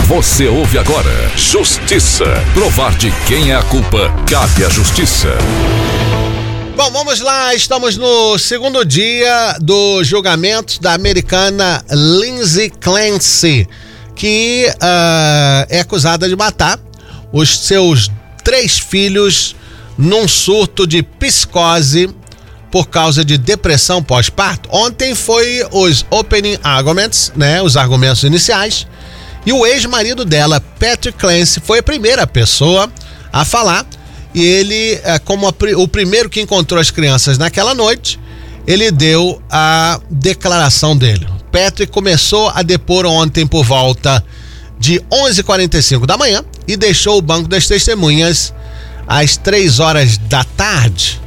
Você ouve agora Justiça. Provar de quem é a culpa, cabe à justiça. Bom, vamos lá, estamos no segundo dia do julgamento da americana Lindsay Clancy, que é acusada de matar os seus 3 filhos num surto de psicose por causa de depressão pós-parto. Ontem foi os opening arguments, né, os argumentos iniciais, e o ex-marido dela, Patrick Clancy, foi a primeira pessoa a falar. E ele, como o primeiro que encontrou as crianças naquela noite, ele deu a declaração dele. Patrick começou a depor ontem por volta de 11h45 da manhã e deixou o banco das testemunhas às 3 horas da tarde.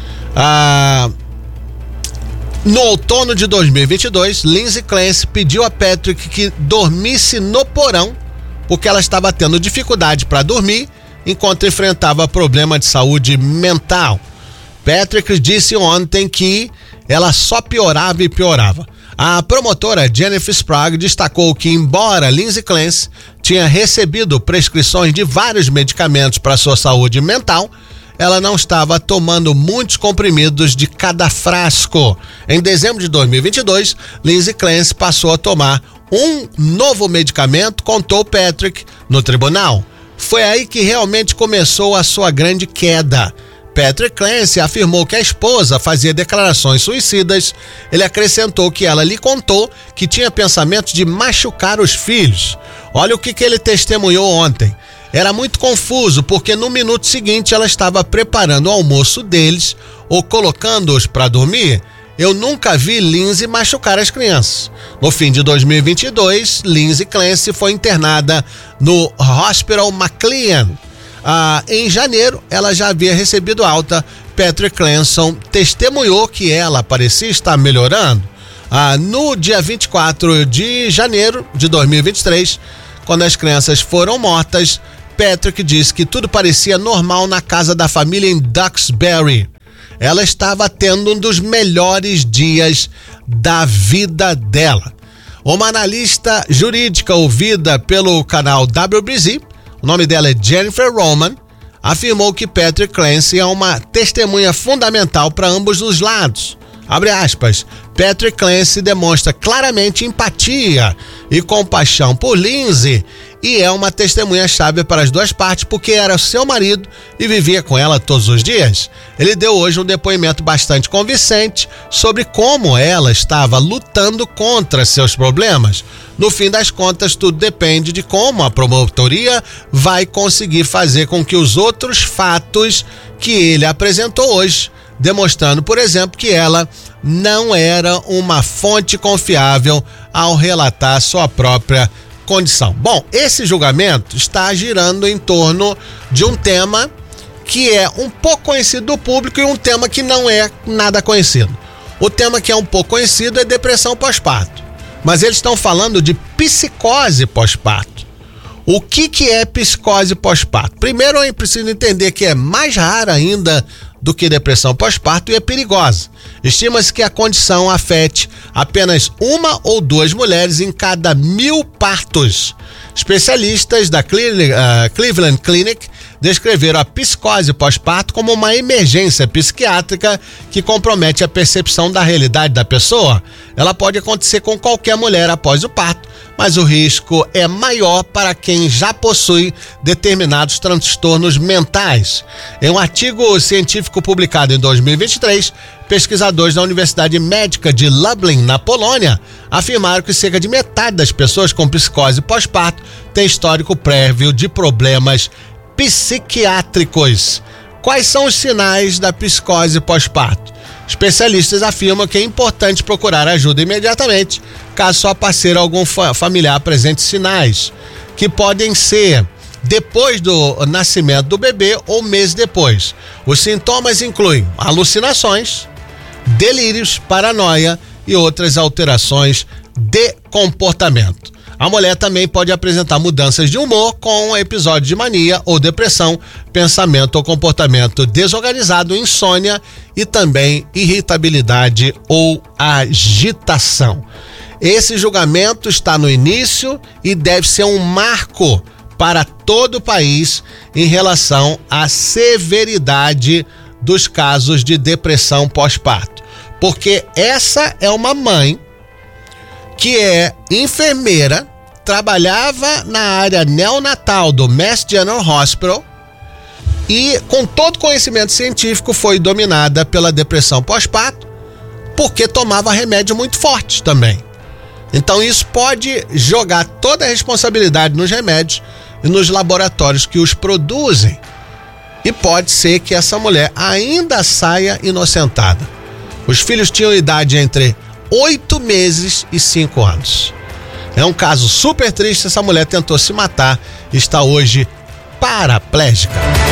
No outono de 2022, Lindsay Clancy pediu a Patrick que dormisse no porão porque ela estava tendo dificuldade para dormir enquanto enfrentava problema de saúde mental. Patrick disse ontem que ela só piorava e piorava. A promotora Jennifer Sprague destacou que, embora Lindsay Clancy tinha recebido prescrições de vários medicamentos para sua saúde mental, ela não estava tomando muitos comprimidos de cada frasco. Em dezembro de 2022, Lindsay Clancy passou a tomar um novo medicamento, contou Patrick no tribunal. Foi aí que realmente começou a sua grande queda. Patrick Clancy afirmou que a esposa fazia declarações suicidas. Ele acrescentou que ela lhe contou que tinha pensamentos de machucar os filhos. Olha o que ele testemunhou ontem. Era muito confuso porque no minuto seguinte ela estava preparando o almoço deles ou colocando-os para dormir. Eu nunca vi Lindsay machucar as crianças. No fim de 2022, Lindsay Clancy foi internada no Hospital McLean. Em janeiro, ela já havia recebido alta. Patrick Clancy testemunhou que ela parecia estar melhorando. No dia 24 de janeiro de 2023, quando as crianças foram mortas, Patrick disse que tudo parecia normal na casa da família em Duxbury. Ela estava tendo um dos melhores dias da vida dela. Uma analista jurídica ouvida pelo canal WBZ, o nome dela é Jennifer Roman, afirmou que Patrick Clancy é uma testemunha fundamental para ambos os lados. Abre aspas, Patrick Clancy demonstra claramente empatia e compaixão por Lindsay e é uma testemunha-chave para as duas partes porque era seu marido e vivia com ela todos os dias. Ele deu hoje um depoimento bastante convincente sobre como ela estava lutando contra seus problemas. No fim das contas, tudo depende de como a promotoria vai conseguir fazer com que os outros fatos que ele apresentou hoje, demonstrando, por exemplo, que ela não era uma fonte confiável ao relatar sua própria condição. Bom, esse julgamento está girando em torno de um tema que é um pouco conhecido do público e um tema que não é nada conhecido. O tema que é um pouco conhecido é depressão pós-parto, mas eles estão falando de psicose pós-parto. O que é psicose pós-parto? Primeiro, é preciso entender que é mais rara ainda do que depressão pós-parto e é perigosa. Estima-se que a condição afete apenas 1 ou 2 mulheres em cada 1000 partos. Especialistas da Cleveland Clinic descreveram a psicose pós-parto como uma emergência psiquiátrica que compromete a percepção da realidade da pessoa. Ela pode acontecer com qualquer mulher após o parto, mas o risco é maior para quem já possui determinados transtornos mentais. Em um artigo científico publicado em 2023, pesquisadores da Universidade Médica de Lublin, na Polônia, afirmaram que cerca de metade das pessoas com psicose pós-parto tem histórico prévio de problemas psiquiátricos. Quais são os sinais da psicose pós-parto? Especialistas afirmam que é importante procurar ajuda imediatamente, caso sua parceira ou algum familiar apresente sinais, que podem ser depois do nascimento do bebê ou meses depois. Os sintomas incluem alucinações, delírios, paranoia e outras alterações de comportamento. A mulher também pode apresentar mudanças de humor com episódios de mania ou depressão, pensamento ou comportamento desorganizado, insônia e também irritabilidade ou agitação. Esse julgamento está no início e deve ser um marco para todo o país em relação à severidade dos casos de depressão pós-parto. Porque essa é uma mãe que é enfermeira, trabalhava na área neonatal do Mass General Hospital e, com todo conhecimento científico, foi dominada pela depressão pós-parto porque tomava remédio muito forte também. Então isso pode jogar toda a responsabilidade nos remédios e nos laboratórios que os produzem. E pode ser que essa mulher ainda saia inocentada. Os filhos tinham idade entre 8 meses e 5 anos. É um caso super triste. Essa mulher tentou se matar e está hoje paraplégica.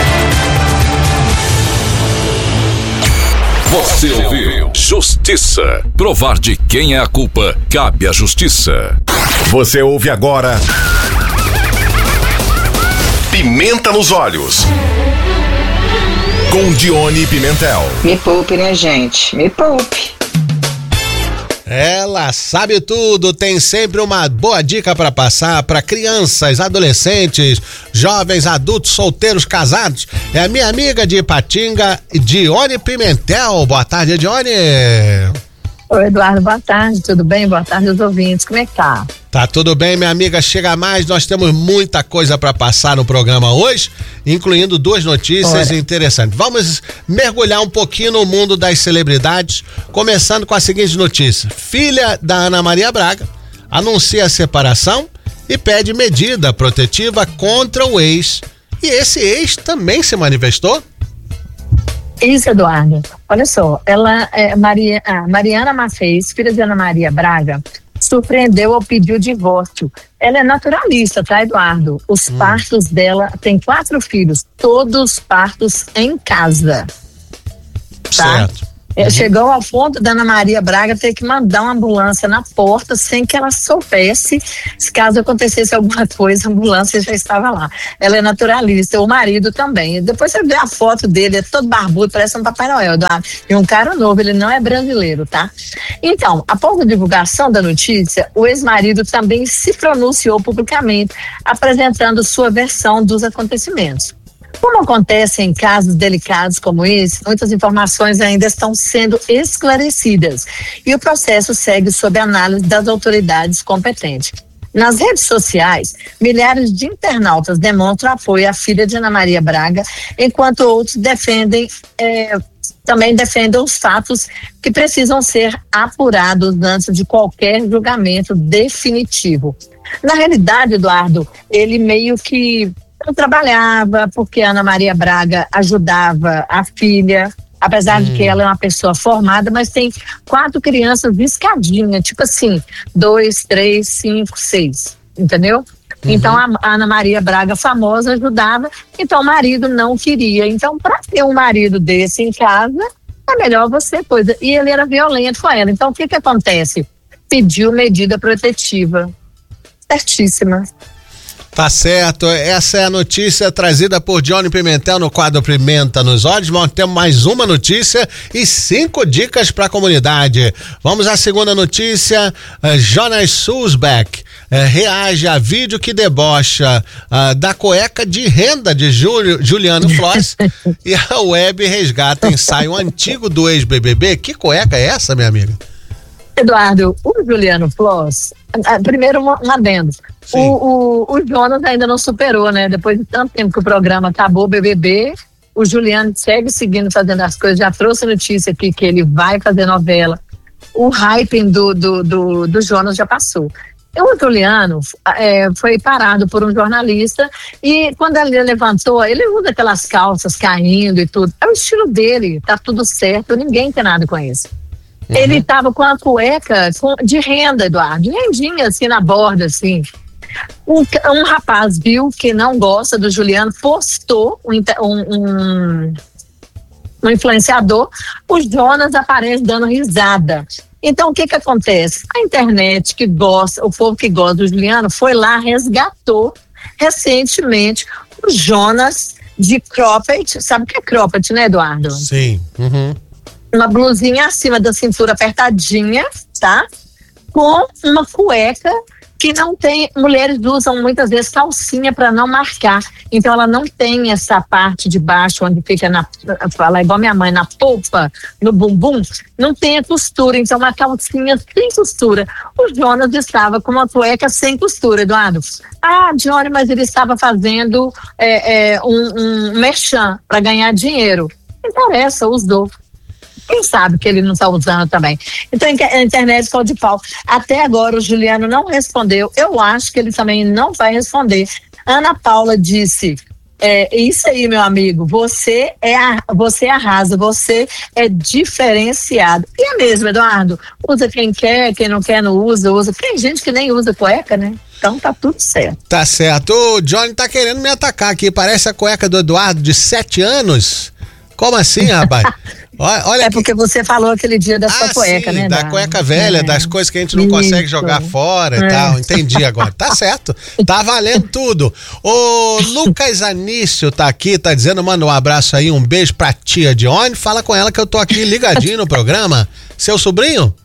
Você ouviu Justiça. Provar de quem é a culpa, cabe à justiça. Você ouve agora Pimenta nos Olhos, com Dione Pimentel. Me poupe, né, gente? Me poupe. Ela sabe tudo, tem sempre uma boa dica para passar para crianças, adolescentes, jovens, adultos, solteiros, casados. É a minha amiga de Ipatinga, Dione Pimentel. Boa tarde, Dione. Oi, Eduardo, boa tarde, tudo bem? Boa tarde aos ouvintes, como é que tá? Tá tudo bem, minha amiga, chega mais, nós temos muita coisa para passar no programa hoje, incluindo 2 notícias interessantes. Vamos mergulhar um pouquinho no mundo das celebridades, começando com a seguinte notícia: filha da Ana Maria Braga anuncia a separação e pede medida protetiva contra o ex. E esse ex também se manifestou? Isso, Eduardo. Olha só, Mariana Maffez, filha de Ana Maria Braga, surpreendeu ao pedir o divórcio. Ela é naturalista, tá, Eduardo? Os partos dela, tem 4 filhos, todos partos em casa. Tá? Certo. Chegou ao ponto da Ana Maria Braga ter que mandar uma ambulância na porta sem que ela soubesse. Se caso acontecesse alguma coisa, a ambulância já estava lá. Ela é naturalista, o marido também. Depois você vê a foto dele, é todo barbudo, parece um Papai Noel, Eduardo. E um cara novo, ele não é brasileiro, tá? Então, após a divulgação da notícia, o ex-marido também se pronunciou publicamente, apresentando sua versão dos acontecimentos. Como acontece em casos delicados como esse, muitas informações ainda estão sendo esclarecidas e o processo segue sob análise das autoridades competentes. Nas redes sociais, milhares de internautas demonstram apoio à filha de Ana Maria Braga, enquanto outros também defendem os fatos que precisam ser apurados antes de qualquer julgamento definitivo. Na realidade, Eduardo, ele meio que eu trabalhava porque a Ana Maria Braga ajudava a filha, apesar de que ela é uma pessoa formada, mas tem 4 crianças de escadinha, tipo assim, 2, 3, 5, 6, entendeu? Então a Ana Maria Braga famosa ajudava, então o marido não queria. Então, para ter um marido desse em casa, é melhor você coisa. E ele era violento com ela. Então, o que acontece? Pediu medida protetiva. Certíssima. Tá certo, essa é a notícia trazida por Dione Pimentel no quadro Pimenta nos Olhos. Nós temos mais uma notícia e 5 dicas para a comunidade. Vamos à segunda notícia. Jonas Sulzbeck reage a vídeo que debocha da cueca de renda de Juliano Floss e a web resgata ensaio antigo do ex-BBB. Que cueca é essa, minha amiga? Eduardo, o Juliano Floss, primeiro um adendo. O Jonas ainda não superou, né? Depois de tanto tempo que o programa acabou, o BBB, o Juliano segue seguindo, fazendo as coisas. Já trouxe notícia aqui que ele vai fazer novela. O hype do Jonas já passou. O Juliano foi parado por um jornalista e quando ele levantou, ele usa aquelas calças caindo e tudo. É o estilo dele, tá tudo certo, ninguém tem nada com isso. Ele estava com a cueca de renda, Eduardo, de rendinha assim na borda, assim. Um rapaz viu que não gosta do Juliano, postou um influenciador, o Jonas aparece dando risada. Então o que acontece? A internet que gosta, o povo que gosta do Juliano foi lá, resgatou recentemente o Jonas de cropped. Sabe o que é cropped, né, Eduardo? Sim. Uma blusinha acima da cintura apertadinha, tá? com uma cueca que não tem, mulheres usam muitas vezes calcinha para não marcar, então ela não tem essa parte de baixo onde fica fala igual minha mãe, na polpa, no bumbum, não tem a costura, então uma calcinha sem costura. O Jonas estava com uma cueca sem costura, Eduardo. Johnny, mas ele estava fazendo um merchan para ganhar dinheiro. Não interessa, usou. Quem sabe que ele não está usando também. Então a internet ficou de pau. Até agora o Juliano não respondeu. Eu acho que ele também não vai responder. Ana Paula disse: isso aí, meu amigo, você arrasa, você é diferenciado. E é mesmo, Eduardo. Usa quem quem não quer não usa. Tem gente que nem usa cueca, né? Então tá tudo certo. Tá certo. O Johnny tá querendo me atacar aqui. Parece a cueca do Eduardo de 7 anos. Como assim, rapaz? Olha porque você falou aquele dia da sua cueca, sim, né? Da cueca velha, das coisas que a gente não consegue jogar fora e tal. Entendi agora. Tá certo. Tá valendo tudo. O Lucas Anício tá aqui, tá dizendo, manda um abraço aí, um beijo pra tia Dione. Fala com ela que eu tô aqui ligadinho no programa. Seu sobrinho?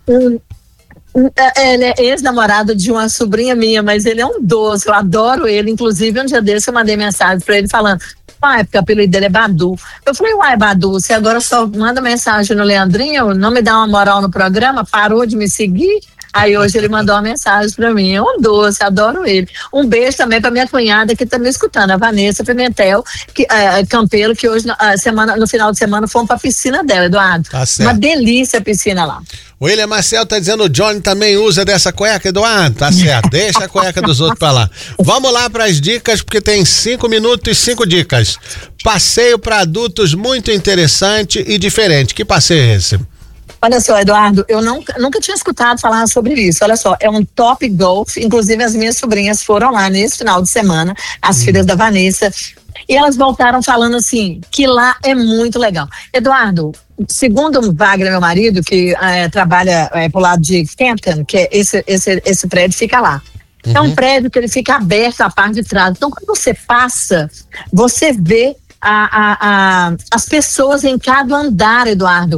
Ele é ex-namorado de uma sobrinha minha, mas ele é um doce, eu adoro ele. Inclusive, um dia desse eu mandei mensagem pra ele falando: porque o apelido dele é Badu. Eu falei: Badu, você agora só manda mensagem no Leandrinho, não me dá uma moral no programa, parou de me seguir? Aí hoje ele mandou uma mensagem pra mim. É um doce, adoro ele. Um beijo também pra minha cunhada que tá me escutando, a Vanessa Pimentel, Campelo, que hoje, no final de semana, fomos pra piscina dela, Eduardo. Tá certo. Uma delícia a piscina lá. O William Marcel tá dizendo: o Johnny também usa dessa cueca, Eduardo. Tá certo, deixa a cueca dos outros pra lá. Vamos lá pras dicas, porque tem 5 minutos e 5 dicas. Passeio para adultos muito interessante e diferente. Que passeio é esse? Olha só, Eduardo, eu nunca tinha escutado falar sobre isso. Olha só, é um Top Golf. Inclusive, as minhas sobrinhas foram lá nesse final de semana, as filhas da Vanessa, e elas voltaram falando assim, que lá é muito legal. Eduardo, segundo o Wagner, meu marido, que trabalha pro lado de Canton, que é esse prédio fica lá. É um prédio que ele fica aberto a parte de trás. Então, quando você passa, você vê as pessoas em cada andar, Eduardo.